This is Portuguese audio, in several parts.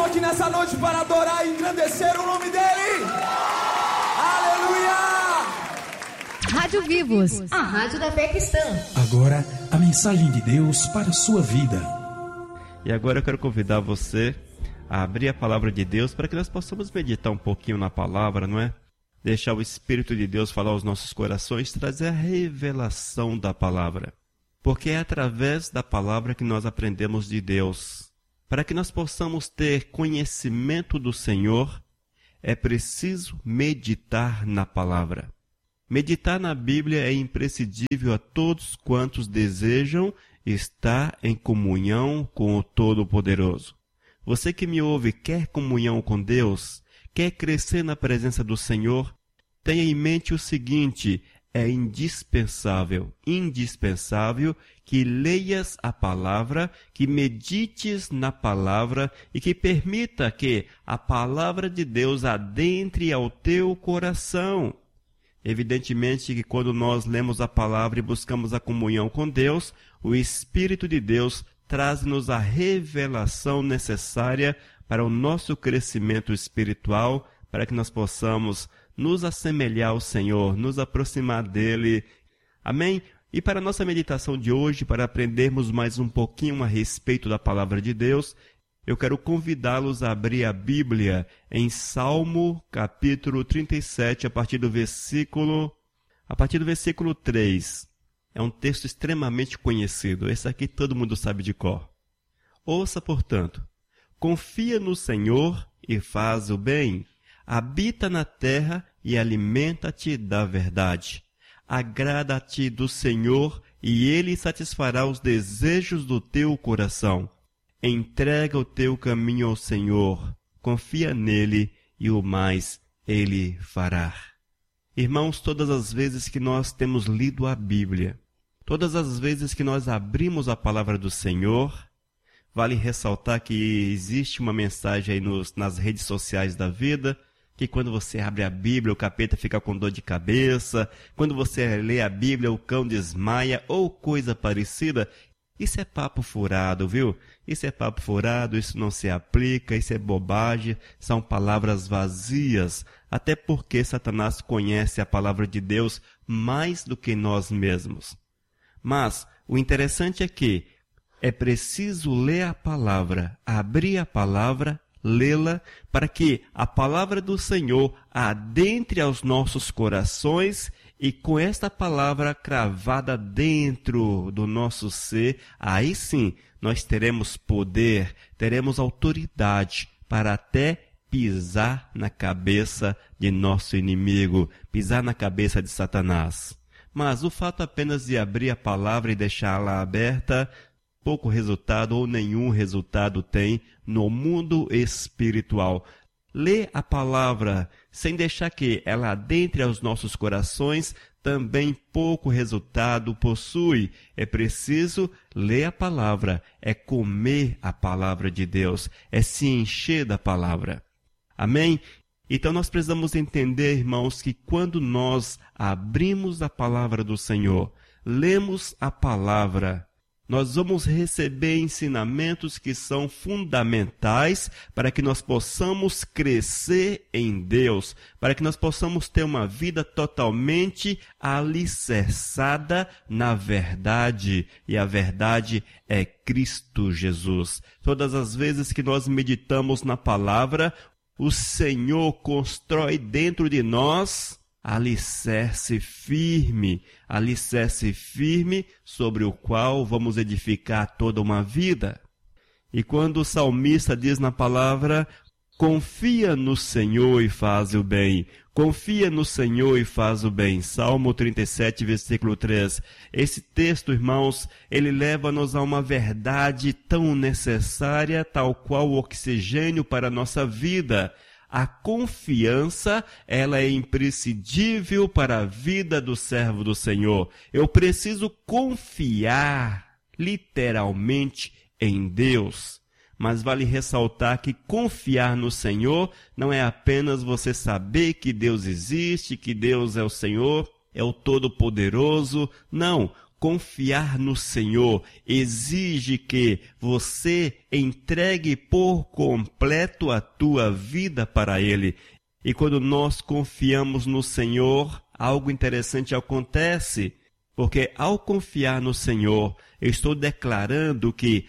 estão aqui nessa noite para adorar e engrandecer o nome dEle. Aleluia! Rádio Vivos, a rádio da fé cristã. Agora, a mensagem de Deus para a sua vida. E agora eu quero convidar você a abrir a palavra de Deus para que nós possamos meditar um pouquinho na palavra, não é? Deixar o Espírito de Deus falar aos nossos corações, trazer a revelação da palavra. Porque é através da palavra que nós aprendemos de Deus. Para que nós possamos ter conhecimento do Senhor, é preciso meditar na palavra. Meditar na Bíblia é imprescindível a todos quantos desejam estar em comunhão com o Todo-Poderoso. Você que me ouve quer comunhão com Deus? Quer crescer na presença do Senhor? Tenha em mente o seguinte: é indispensável que leias a palavra, que medites na palavra e que permita que a palavra de Deus adentre ao teu coração. Evidentemente que quando nós lemos a palavra e buscamos a comunhão com Deus, o Espírito de Deus traz-nos a revelação necessária para o nosso crescimento espiritual, para que nós possamos nos assemelhar ao Senhor, nos aproximar dEle. Amém? E para a nossa meditação de hoje, para aprendermos mais um pouquinho a respeito da palavra de Deus, eu quero convidá-los a abrir a Bíblia em Salmo capítulo 37, a partir do versículo 3. É um texto extremamente conhecido. Esse aqui todo mundo sabe de cor. Ouça, portanto: confia no Senhor e faz o bem. Habita na terra e alimenta-te da verdade. Agrada-te do Senhor e Ele satisfará os desejos do teu coração. Entrega o teu caminho ao Senhor, confia nele e o mais Ele fará. Irmãos, todas as vezes que nós temos lido a Bíblia, todas as vezes que nós abrimos a palavra do Senhor, vale ressaltar que existe uma mensagem aí nas redes sociais da vida, que quando você abre a Bíblia, o capeta fica com dor de cabeça, quando você lê a Bíblia, o cão desmaia, ou coisa parecida. Isso é papo furado, viu? Isso é papo furado, isso não se aplica, isso é bobagem, são palavras vazias, até porque Satanás conhece a palavra de Deus mais do que nós mesmos. Mas o interessante é que é preciso ler a palavra, abrir a palavra, lê-la, para que a palavra do Senhor adentre aos nossos corações e com esta palavra cravada dentro do nosso ser, aí sim nós teremos poder, teremos autoridade para até pisar na cabeça de nosso inimigo, pisar na cabeça de Satanás. Mas o fato apenas de abrir a palavra e deixá-la aberta, pouco resultado ou nenhum resultado tem no mundo espiritual. Lê a palavra sem deixar que ela adentre aos nossos corações, também pouco resultado possui. É preciso ler a palavra, é comer a palavra de Deus, é se encher da palavra. Amém? Então nós precisamos entender, irmãos, que quando nós abrimos a palavra do Senhor, lemos a palavra, nós vamos receber ensinamentos que são fundamentais para que nós possamos crescer em Deus, para que nós possamos ter uma vida totalmente alicerçada na verdade, e a verdade é Cristo Jesus. Todas as vezes que nós meditamos na palavra, o Senhor constrói dentro de nós alicerce firme sobre o qual vamos edificar toda uma vida. E quando o salmista diz na palavra: confia no Senhor e faz o bem. Confia no Senhor e faz o bem. Salmo 37, versículo 3. Esse texto, irmãos, ele leva-nos a uma verdade tão necessária, tal qual o oxigênio para a nossa vida. A confiança, ela é imprescindível para a vida do servo do Senhor. Eu preciso confiar, literalmente, em Deus. Mas vale ressaltar que confiar no Senhor não é apenas você saber que Deus existe, que Deus é o Senhor, é o Todo-Poderoso. Não, Confiar no Senhor exige que você entregue por completo a tua vida para Ele. E quando nós confiamos no Senhor, algo interessante acontece, porque ao confiar no Senhor, eu estou declarando que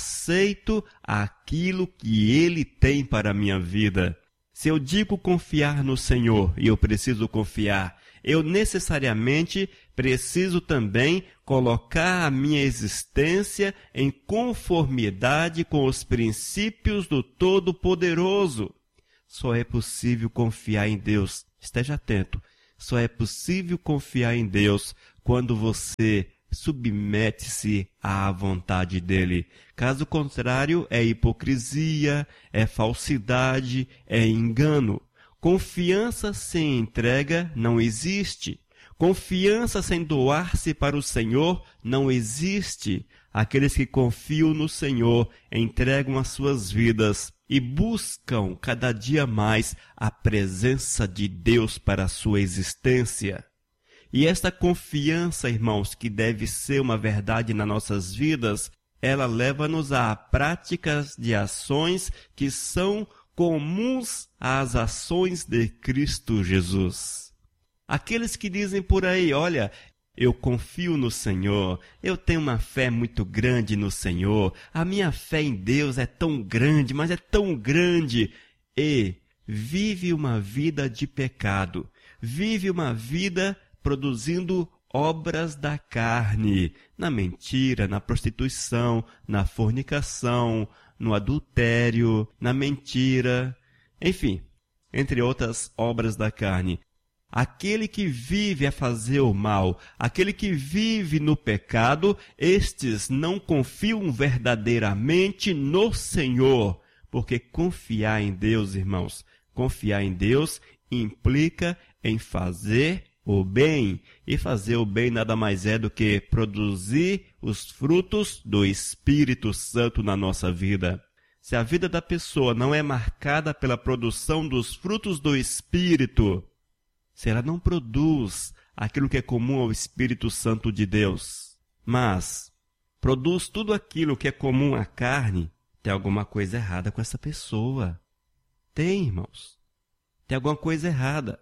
aceito aquilo que Ele tem para a minha vida. Se eu digo confiar no Senhor, e eu preciso confiar, eu necessariamente preciso também colocar a minha existência em conformidade com os princípios do Todo-Poderoso. Só é possível confiar em Deus, esteja atento, só é possível confiar em Deus quando você submete-se à vontade dEle. Caso contrário, é hipocrisia, é falsidade, é engano. Confiança sem entrega não existe. Confiança sem doar-se para o Senhor não existe. Aqueles que confiam no Senhor entregam as suas vidas e buscam cada dia mais a presença de Deus para a sua existência. E esta confiança, irmãos, que deve ser uma verdade nas nossas vidas, ela leva-nos a práticas de ações que são comuns às ações de Cristo Jesus. Aqueles que dizem por aí, olha, eu confio no Senhor, eu tenho uma fé muito grande no Senhor, a minha fé em Deus é tão grande, mas é tão grande, e vive uma vida de pecado, vive uma vida produzindo obras da carne, na mentira, na prostituição, na fornicação, no adultério, na mentira, enfim, entre outras obras da carne. Aquele que vive a fazer o mal, aquele que vive no pecado, estes não confiam verdadeiramente no Senhor, porque confiar em Deus, irmãos, confiar em Deus implica em fazer o bem, e fazer o bem nada mais é do que produzir os frutos do Espírito Santo na nossa vida. Se a vida da pessoa não é marcada pela produção dos frutos do Espírito, se ela não produz aquilo que é comum ao Espírito Santo de Deus, mas produz tudo aquilo que é comum à carne, tem alguma coisa errada com essa pessoa. Tem, irmãos. Tem alguma coisa errada.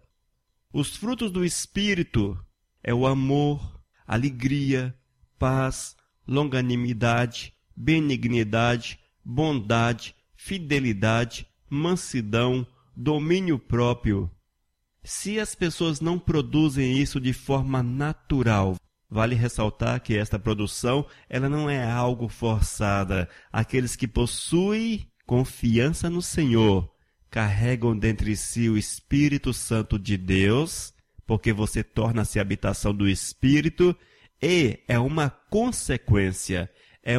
Os frutos do Espírito é o amor, alegria, paz, longanimidade, benignidade, bondade, fidelidade, mansidão, domínio próprio. Se as pessoas não produzem isso de forma natural, vale ressaltar que esta produção ela não é algo forçada. Aqueles que possuem confiança no Senhor carregam dentro de si o Espírito Santo de Deus, porque você torna-se habitação do Espírito, e é uma consequência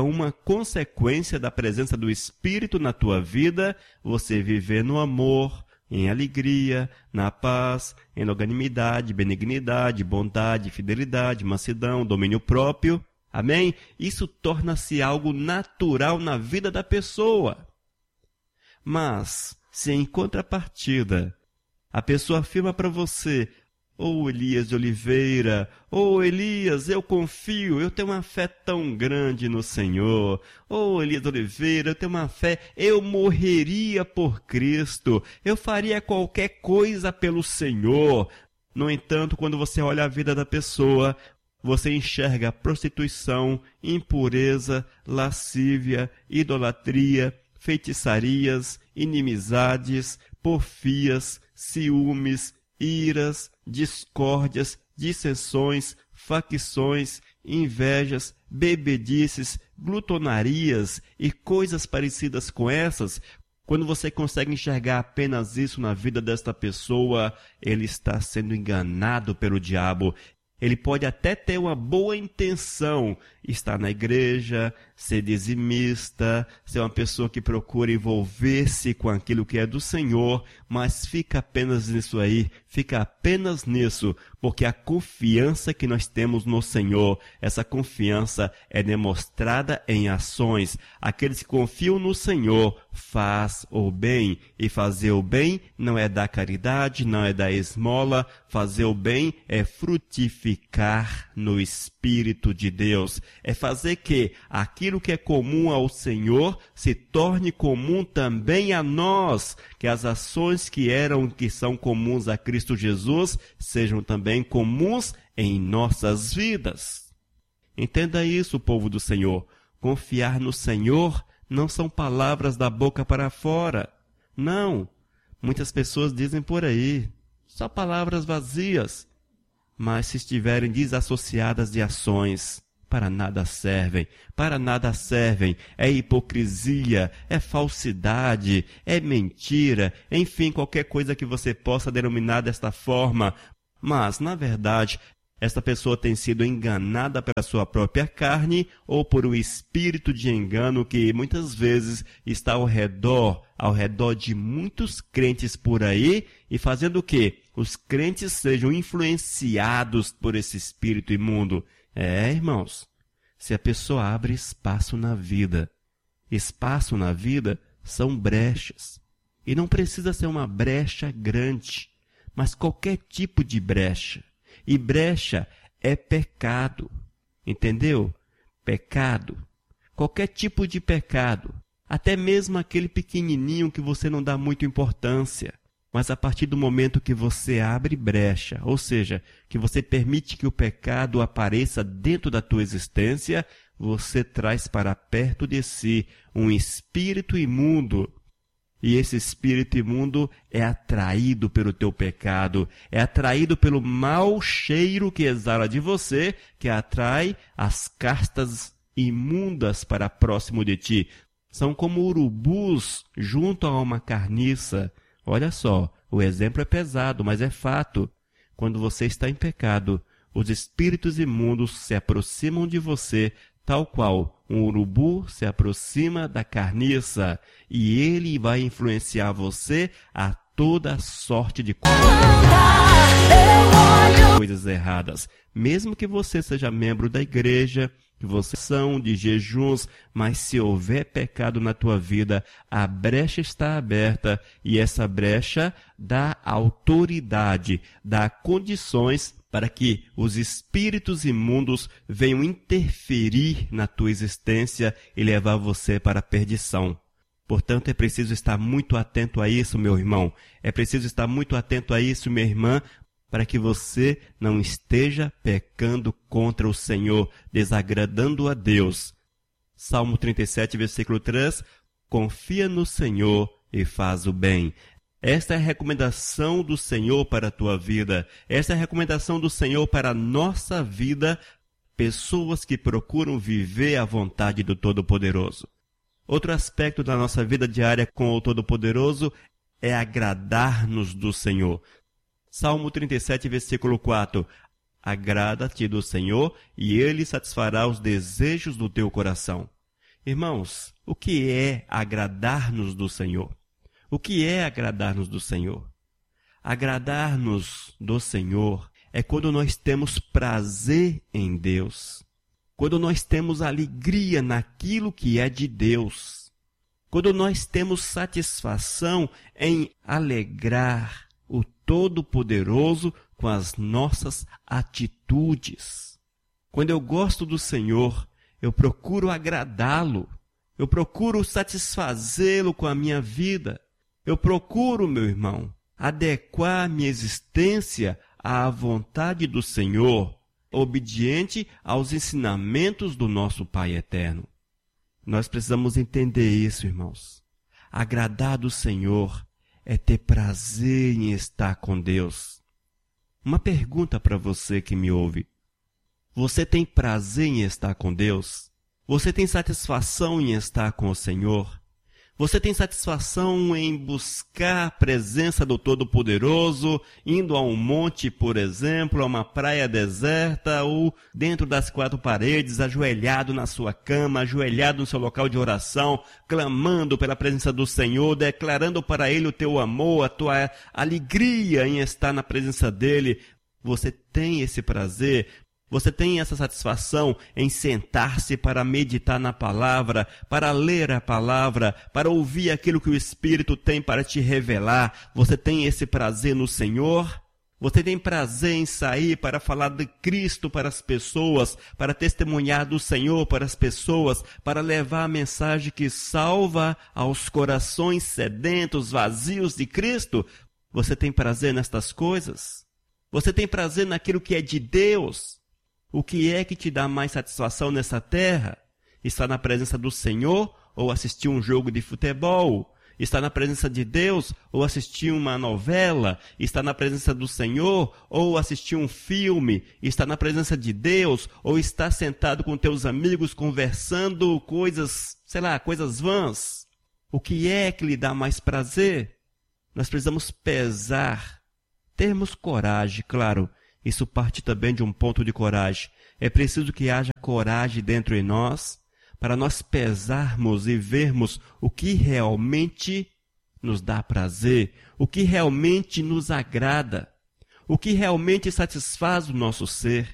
da presença do Espírito na tua vida, você viver no amor, em alegria, na paz, em longanimidade, benignidade, bondade, fidelidade, mansidão, domínio próprio. Amém? Isso torna-se algo natural na vida da pessoa. Mas se em contrapartida, a pessoa afirma para você, Elias de Oliveira, Elias, eu confio, eu tenho uma fé tão grande no Senhor. Elias de Oliveira, eu tenho uma fé, eu morreria por Cristo, eu faria qualquer coisa pelo Senhor. No entanto, quando você olha a vida da pessoa, você enxerga prostituição, impureza, lascívia, idolatria, feitiçarias, inimizades, porfias, ciúmes, iras, discórdias, dissensões, facções, invejas, bebedices, glutonarias e coisas parecidas com essas. Quando você consegue enxergar apenas isso na vida desta pessoa, ele está sendo enganado pelo diabo. Ele pode até ter uma boa intenção, estar na igreja, ser dizimista, ser uma pessoa que procura envolver-se com aquilo que é do Senhor, mas fica apenas nisso aí, fica apenas nisso, porque a confiança que nós temos no Senhor, essa confiança é demonstrada em ações. Aqueles que confiam no Senhor faz o bem, e fazer o bem não é dar caridade, não é dar esmola, fazer o bem é frutificar no Espírito de Deus, é fazer que aquilo que é comum ao Senhor se torne comum também a nós, que as ações que são comuns a Cristo Jesus sejam também comuns em nossas vidas. Entenda isso, povo do Senhor. Confiar no Senhor não são palavras da boca para fora. Não. Muitas pessoas dizem por aí, só palavras vazias. Mas se estiverem desassociadas de ações, para nada servem. Para nada servem. É hipocrisia, é falsidade, é mentira, enfim, qualquer coisa que você possa denominar desta forma. Mas, na verdade, esta pessoa tem sido enganada pela sua própria carne ou por um espírito de engano que muitas vezes está ao redor de muitos crentes por aí e fazendo o quê? Os crentes sejam influenciados por esse espírito imundo. Irmãos, se a pessoa abre espaço na vida são brechas. E não precisa ser uma brecha grande, mas qualquer tipo de brecha. E brecha é pecado, entendeu? Pecado. Qualquer tipo de pecado. Até mesmo aquele pequenininho que você não dá muita importância. Mas a partir do momento que você abre brecha, ou seja, que você permite que o pecado apareça dentro da tua existência, você traz para perto de si um espírito imundo. E esse espírito imundo é atraído pelo teu pecado, é atraído pelo mau cheiro que exala de você, que atrai as castas imundas para próximo de ti. São como urubus junto a uma carniça. Olha só, o exemplo é pesado, mas é fato. Quando você está em pecado, os espíritos imundos se aproximam de você, tal qual um urubu se aproxima da carniça, e ele vai influenciar você a toda sorte de coisas erradas. Mesmo que você seja membro da igreja, que você são de jejuns, mas se houver pecado na tua vida, a brecha está aberta e essa brecha dá autoridade, dá condições para que os espíritos imundos venham interferir na tua existência e levar você para a perdição. Portanto, é preciso estar muito atento a isso, meu irmão. É preciso estar muito atento a isso, minha irmã, para que você não esteja pecando contra o Senhor, desagradando a Deus. Salmo 37, versículo 3, confia no Senhor e faz o bem. Esta é a recomendação do Senhor para a tua vida. Esta é a recomendação do Senhor para a nossa vida, pessoas que procuram viver a vontade do Todo-Poderoso. Outro aspecto da nossa vida diária com o Todo-Poderoso é agradar-nos do Senhor. Salmo 37, versículo 4. Agrada-te do Senhor, e Ele satisfará os desejos do teu coração. Irmãos, o que é agradar-nos do Senhor? O que é agradar-nos do Senhor? Agradar-nos do Senhor é quando nós temos prazer em Deus, quando nós temos alegria naquilo que é de Deus, quando nós temos satisfação em alegrar o Todo-Poderoso com as nossas atitudes. Quando eu gosto do Senhor, eu procuro agradá-lo, eu procuro satisfazê-lo com a minha vida, eu procuro, meu irmão, adequar a minha existência à vontade do Senhor, obediente aos ensinamentos do nosso Pai Eterno. Nós precisamos entender isso, irmãos. Agradar do Senhor é ter prazer em estar com Deus. Uma pergunta para você que me ouve. Você tem prazer em estar com Deus? Você tem satisfação em estar com o Senhor? Você tem satisfação em buscar a presença do Todo-Poderoso, indo a um monte, por exemplo, a uma praia deserta, ou dentro das quatro paredes, ajoelhado na sua cama, ajoelhado no seu local de oração, clamando pela presença do Senhor, declarando para Ele o teu amor, a tua alegria em estar na presença dEle. Você tem esse prazer? Você tem essa satisfação em sentar-se para meditar na palavra, para ler a palavra, para ouvir aquilo que o Espírito tem para te revelar? Você tem esse prazer no Senhor? Você tem prazer em sair para falar de Cristo para as pessoas, para testemunhar do Senhor para as pessoas, para levar a mensagem que salva aos corações sedentos, vazios de Cristo? Você tem prazer nestas coisas? Você tem prazer naquilo que é de Deus? O que é que te dá mais satisfação nessa terra? Estar na presença do Senhor ou assistir um jogo de futebol? Estar na presença de Deus ou assistir uma novela? Estar na presença do Senhor ou assistir um filme? Estar na presença de Deus ou estar sentado com teus amigos conversando coisas, coisas vãs? O que é que lhe dá mais prazer? Nós precisamos pesar, termos coragem, claro. Isso parte também de um ponto de coragem. É preciso que haja coragem dentro de nós, para nós pesarmos e vermos o que realmente nos dá prazer, o que realmente nos agrada, o que realmente satisfaz o nosso ser.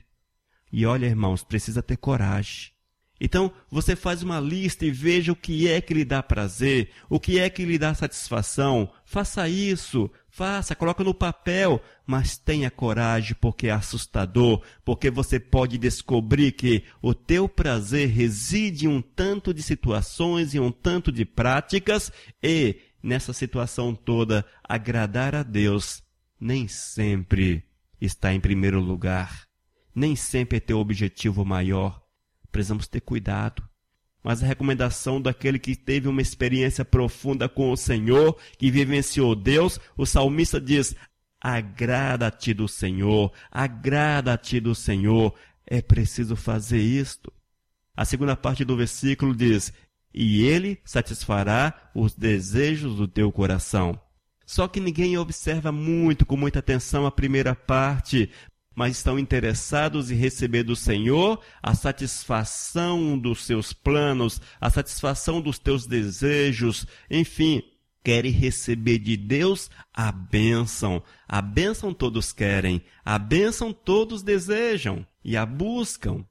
E olha, irmãos, precisa ter coragem. Então, você faz uma lista e veja o que é que lhe dá prazer, o que é que lhe dá satisfação. Faça isso, coloca no papel, mas tenha coragem, porque é assustador, porque você pode descobrir que o teu prazer reside em um tanto de situações e um tanto de práticas, e nessa situação toda, agradar a Deus nem sempre está em primeiro lugar, nem sempre é teu objetivo maior. Precisamos ter cuidado. Mas a recomendação daquele que teve uma experiência profunda com o Senhor, que vivenciou Deus, o salmista diz: agrada-te do Senhor, agrada-te do Senhor. É preciso fazer isto. A segunda parte do versículo diz: e Ele satisfará os desejos do teu coração. Só que ninguém observa com muita atenção a primeira parte, mas estão interessados em receber do Senhor a satisfação dos seus planos, a satisfação dos teus desejos, enfim, querem receber de Deus a bênção. A bênção todos querem, a bênção todos desejam e a buscam.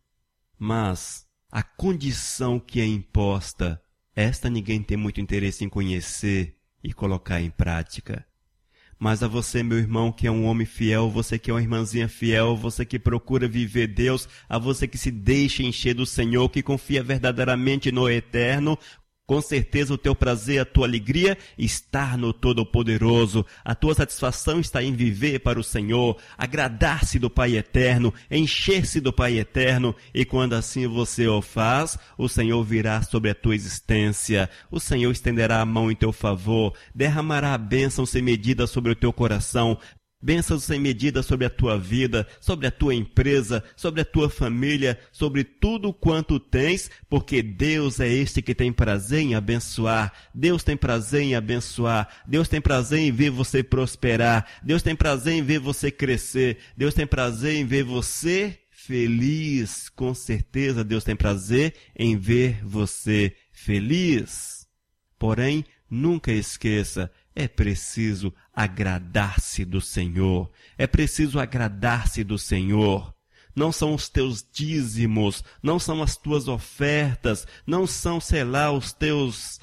Mas a condição que é imposta, esta ninguém tem muito interesse em conhecer e colocar em prática. Mas a você, meu irmão, que é um homem fiel, você que é uma irmãzinha fiel, você que procura viver Deus, a você que se deixa encher do Senhor, que confia verdadeiramente no Eterno, com certeza o teu prazer, a tua alegria está no Todo-Poderoso. A tua satisfação está em viver para o Senhor, agradar-se do Pai Eterno, encher-se do Pai Eterno. E quando assim você o faz, o Senhor virá sobre a tua existência. O Senhor estenderá a mão em teu favor, derramará a bênção sem medida sobre o teu coração. Bênçãos sem medida sobre a tua vida, sobre a tua empresa, sobre a tua família, sobre tudo quanto tens, porque Deus é este que tem prazer em abençoar. Deus tem prazer em abençoar. Deus tem prazer em ver você prosperar. Deus tem prazer em ver você crescer. Deus tem prazer em ver você feliz. Com certeza Deus tem prazer em ver você feliz. Porém, nunca esqueça, é preciso agradar-se do Senhor. É preciso agradar-se do Senhor. Não são os teus dízimos, não são as tuas ofertas, não são, os teus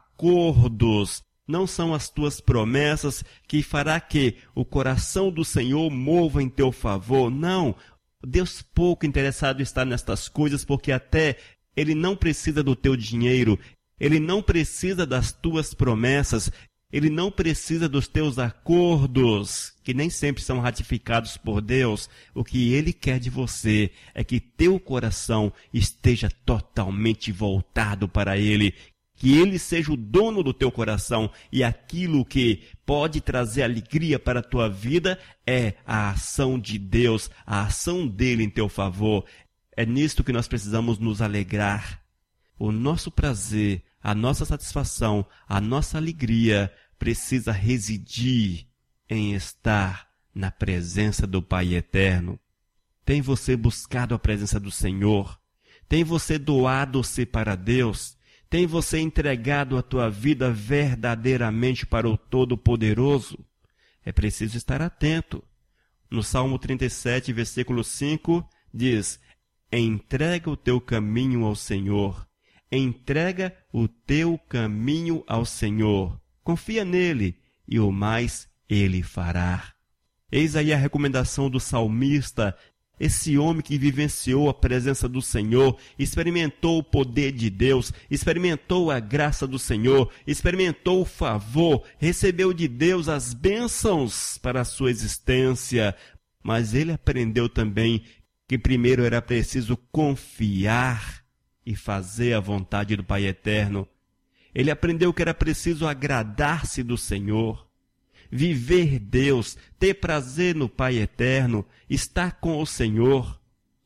acordos, não são as tuas promessas que fará que o coração do Senhor mova em teu favor. Não, Deus pouco interessado está nestas coisas, porque até Ele não precisa do teu dinheiro, Ele não precisa das tuas promessas, Ele não precisa dos teus acordos, que nem sempre são ratificados por Deus. O que Ele quer de você é que teu coração esteja totalmente voltado para Ele, que Ele seja o dono do teu coração, e aquilo que pode trazer alegria para a tua vida é a ação de Deus, a ação dEle em teu favor. É nisto que nós precisamos nos alegrar. O nosso prazer, A nossa satisfação, a nossa alegria precisa residir em estar na presença do Pai Eterno. Tem você buscado a presença do Senhor? Tem você doado-se para Deus? Tem você entregado a tua vida verdadeiramente para o Todo-Poderoso? É preciso estar atento. No Salmo 37, versículo 5, diz: entrega o teu caminho ao Senhor. Entrega o teu caminho ao Senhor. Confia nele, e o mais ele fará. Eis aí a recomendação do salmista, esse homem que vivenciou a presença do Senhor, experimentou o poder de Deus, experimentou a graça do Senhor, experimentou o favor, recebeu de Deus as bênçãos para a sua existência. Mas ele aprendeu também que primeiro era preciso confiar e fazer a vontade do Pai Eterno. Ele aprendeu que era preciso agradar-se do Senhor, viver Deus, ter prazer no Pai Eterno, estar com o Senhor.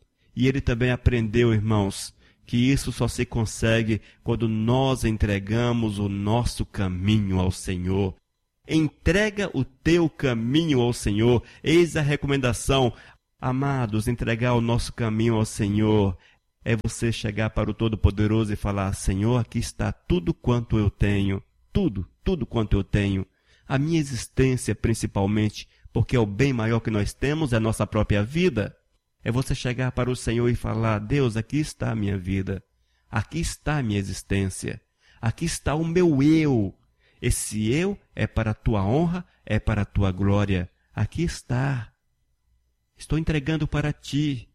E ele também aprendeu, irmãos, que isso só se consegue quando nós entregamos o nosso caminho ao Senhor. Entrega o teu caminho ao Senhor. Eis a recomendação. Amados, entregar o nosso caminho ao Senhor é você chegar para o Todo-Poderoso e falar: Senhor, aqui está tudo quanto eu tenho. Tudo quanto eu tenho. A minha existência, principalmente, porque é o bem maior que nós temos, é a nossa própria vida. É você chegar para o Senhor e falar: Deus, aqui está a minha vida. Aqui está a minha existência. Aqui está o meu eu. Esse eu é para a tua honra, é para a tua glória. Aqui está. Estou entregando para ti.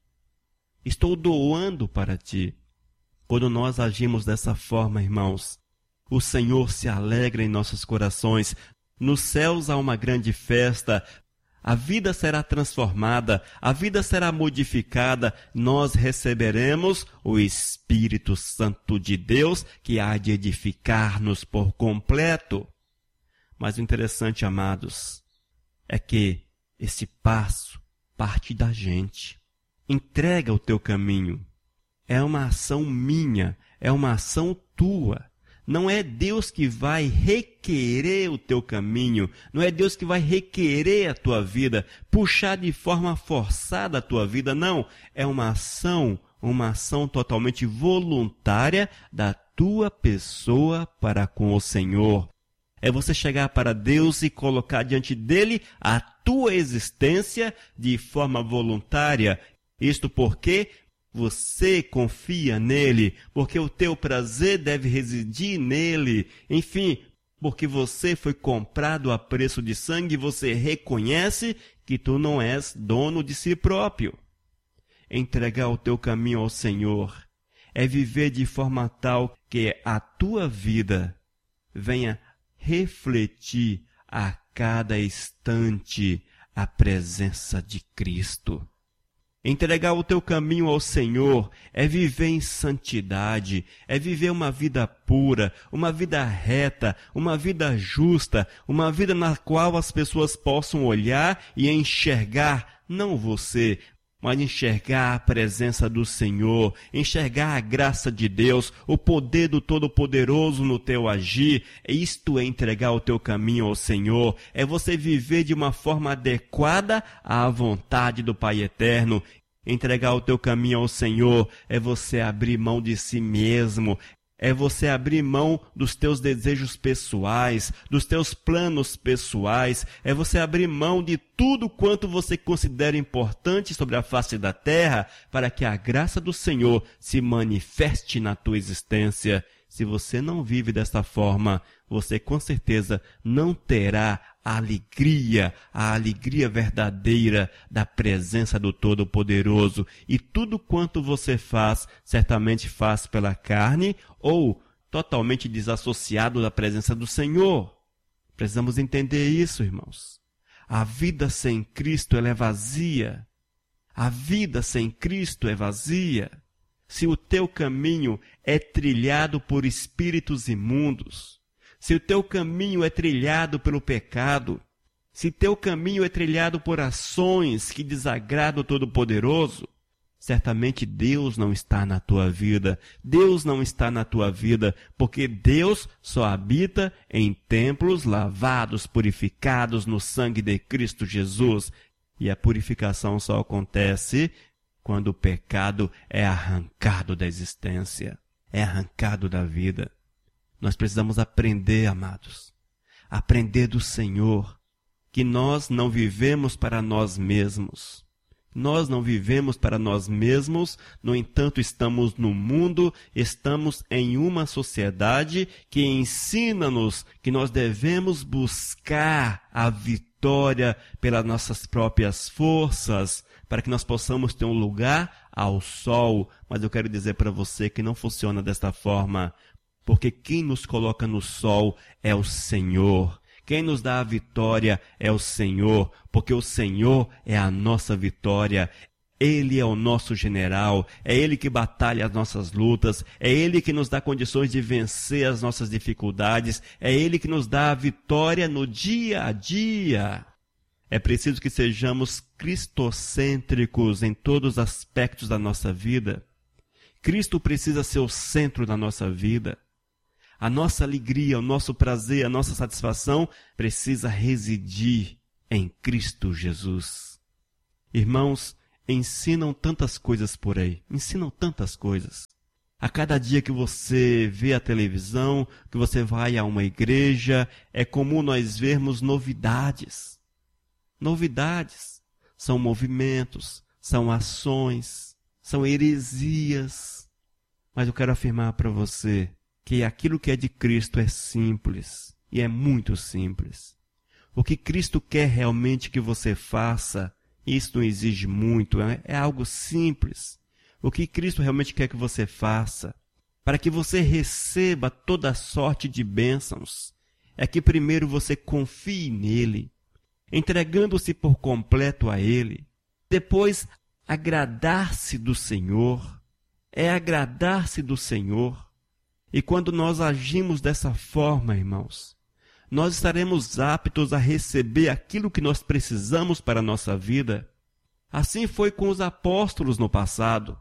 Estou doando para ti. Quando nós agimos dessa forma, irmãos, o Senhor se alegra em nossos corações. Nos céus há uma grande festa. A vida será transformada, a vida será modificada. Nós receberemos o Espírito Santo de Deus, que há de edificar-nos por completo. Mas o interessante, amados, é que esse passo parte da gente. Entrega o teu caminho. É uma ação minha, é uma ação tua. Não é Deus que vai requerer o teu caminho, não é Deus que vai requerer a tua vida, puxar de forma forçada a tua vida, não. É uma ação totalmente voluntária da tua pessoa para com o Senhor. É você chegar para Deus e colocar diante dele a tua existência de forma voluntária. Isto porque você confia nele, porque o teu prazer deve residir nele. Enfim, porque você foi comprado a preço de sangue e você reconhece que tu não és dono de si próprio. Entregar o teu caminho ao Senhor é viver de forma tal que a tua vida venha refletir a cada instante a presença de Cristo. Entregar o teu caminho ao Senhor é viver em santidade, é viver uma vida pura, uma vida reta, uma vida justa, uma vida na qual as pessoas possam olhar e enxergar, não você, mas enxergar a presença do Senhor, enxergar a graça de Deus, o poder do Todo-Poderoso no teu agir. Isto é entregar o teu caminho ao Senhor, é você viver de uma forma adequada à vontade do Pai Eterno. Entregar o teu caminho ao Senhor é você abrir mão de si mesmo, é você abrir mão dos teus desejos pessoais, dos teus planos pessoais, é você abrir mão de tudo quanto você considera importante sobre a face da terra, para que a graça do Senhor se manifeste na tua existência. Se você não vive desta forma, você com certeza não terá a alegria verdadeira da presença do Todo-Poderoso. E tudo quanto você faz, certamente faz pela carne ou totalmente desassociado da presença do Senhor. Precisamos entender isso, irmãos. A vida sem Cristo ela é vazia. A vida sem Cristo é vazia. Se o teu caminho é trilhado por espíritos imundos, se o teu caminho é trilhado pelo pecado, se teu caminho é trilhado por ações que desagradam o Todo-Poderoso, certamente Deus não está na tua vida. Deus não está na tua vida, porque Deus só habita em templos lavados, purificados no sangue de Cristo Jesus. E a purificação só acontece quando o pecado é arrancado da existência, é arrancado da vida. Nós precisamos aprender, amados, aprender do Senhor, que nós não vivemos para nós mesmos. Nós não vivemos para nós mesmos, no entanto, estamos no mundo, estamos em uma sociedade que ensina-nos que nós devemos buscar a vitória pelas nossas próprias forças, para que nós possamos ter um lugar ao sol. Mas eu quero dizer para você que não funciona desta forma, porque quem nos coloca no sol é o Senhor. Quem nos dá a vitória é o Senhor, porque o Senhor é a nossa vitória. Ele é o nosso general, é Ele que batalha as nossas lutas, é Ele que nos dá condições de vencer as nossas dificuldades, é Ele que nos dá a vitória no dia a dia. É preciso que sejamos cristocêntricos em todos os aspectos da nossa vida. Cristo precisa ser o centro da nossa vida. A nossa alegria, o nosso prazer, a nossa satisfação precisa residir em Cristo Jesus. Irmãos, ensinam tantas coisas por aí, ensinam tantas coisas. A cada dia que você vê a televisão, que você vai a uma igreja, é comum nós vermos novidades. Novidades são movimentos, são ações, são heresias. Mas eu quero afirmar para você que aquilo que é de Cristo é simples, e é muito simples. O que Cristo quer realmente que você faça, isso não exige muito, é algo simples. O que Cristo realmente quer que você faça, para que você receba toda a sorte de bênçãos, é que primeiro você confie nele, entregando-se por completo a ele. Depois, agradar-se do Senhor, é agradar-se do Senhor. E quando nós agimos dessa forma, irmãos, nós estaremos aptos a receber aquilo que nós precisamos para a nossa vida. Assim foi com os apóstolos no passado.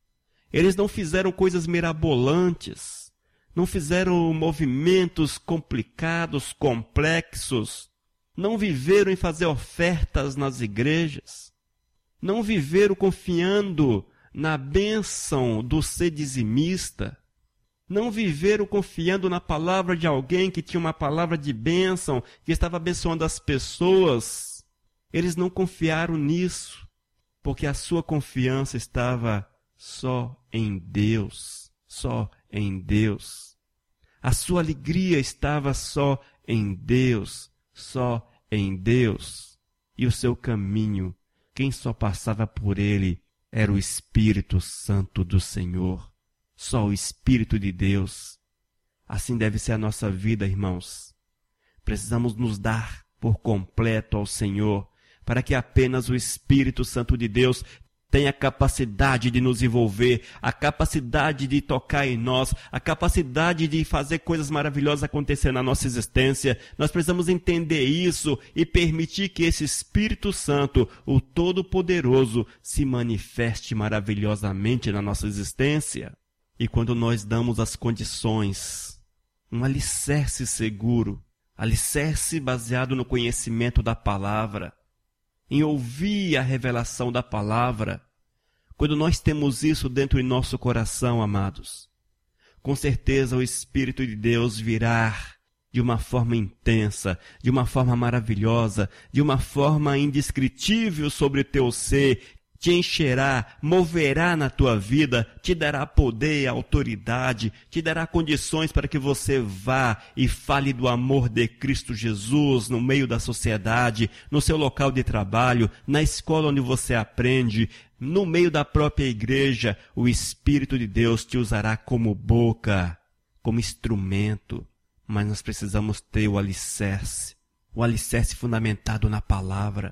Eles não fizeram coisas mirabolantes, não fizeram movimentos complicados, complexos, não viveram em fazer ofertas nas igrejas, não viveram confiando na bênção do ser dizimista, não viveram confiando na palavra de alguém que tinha uma palavra de bênção, que estava abençoando as pessoas. Eles não confiaram nisso, porque a sua confiança estava só em Deus, só em Deus. A sua alegria estava só em Deus, só em Deus. E o seu caminho, quem só passava por ele, era o Espírito Santo do Senhor. Só o Espírito de Deus. Assim deve ser a nossa vida, irmãos. Precisamos nos dar por completo ao Senhor, para que apenas o Espírito Santo de Deus tenha a capacidade de nos envolver, a capacidade de tocar em nós, a capacidade de fazer coisas maravilhosas acontecer na nossa existência. Nós precisamos entender isso e permitir que esse Espírito Santo, o Todo-Poderoso, se manifeste maravilhosamente na nossa existência. E quando nós damos as condições, um alicerce seguro, alicerce baseado no conhecimento da palavra, em ouvir a revelação da palavra, quando nós temos isso dentro de nosso coração, amados, com certeza o Espírito de Deus virá de uma forma intensa, de uma forma maravilhosa, de uma forma indescritível sobre o teu ser, te encherá, moverá na tua vida, te dará poder e autoridade, te dará condições para que você vá e fale do amor de Cristo Jesus no meio da sociedade, no seu local de trabalho, na escola onde você aprende, no meio da própria igreja. O Espírito de Deus te usará como boca, como instrumento, mas nós precisamos ter o alicerce fundamentado na palavra.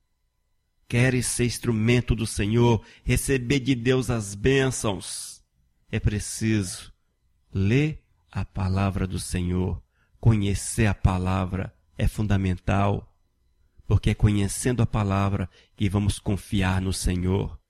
Queres ser instrumento do Senhor, receber de Deus as bênçãos? É preciso ler a palavra do Senhor, conhecer a palavra é fundamental, porque é conhecendo a palavra que vamos confiar no Senhor.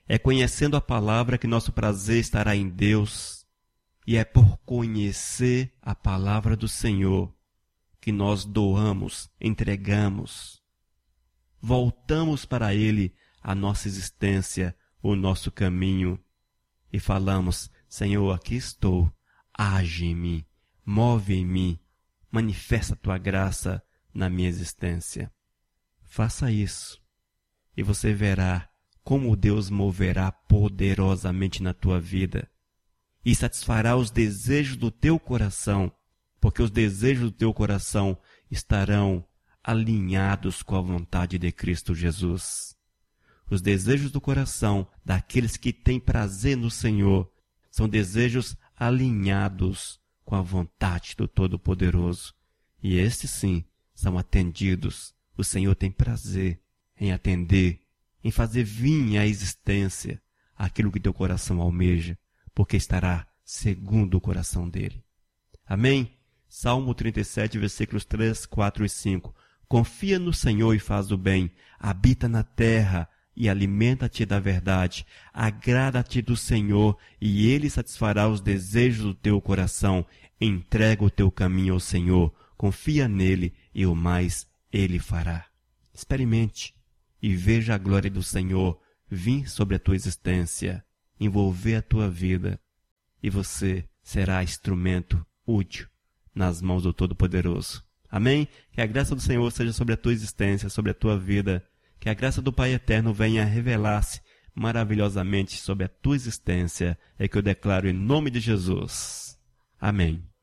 É conhecendo a palavra que nosso prazer estará em Deus. E é por conhecer a palavra do Senhor que nós doamos, entregamos, voltamos para Ele a nossa existência, o nosso caminho e falamos: Senhor, aqui estou, age em mim, move em mim, manifesta a Tua graça na minha existência. Faça isso e você verá como Deus moverá poderosamente na tua vida e satisfará os desejos do teu coração, porque os desejos do teu coração estarão alinhados com a vontade de Cristo Jesus. Os desejos do coração daqueles que têm prazer no Senhor são desejos alinhados com a vontade do Todo-Poderoso. E estes sim são atendidos. O Senhor tem prazer em atender, em fazer vir à existência aquilo que teu coração almeja, porque estará segundo o coração dele. Amém? Salmo 37, versículos 3, 4 e 5. Confia no Senhor e faz o bem, habita na terra e alimenta-te da verdade. Agrada-te do Senhor e Ele satisfará os desejos do teu coração. Entrega o teu caminho ao Senhor, confia nele e o mais Ele fará. Experimente e veja a glória do Senhor vir sobre a tua existência, envolver a tua vida, e você será instrumento útil nas mãos do Todo-Poderoso. Amém? Que a graça do Senhor seja sobre a tua existência, sobre a tua vida. Que a graça do Pai Eterno venha revelar-se maravilhosamente sobre a tua existência. É que eu declaro em nome de Jesus. Amém.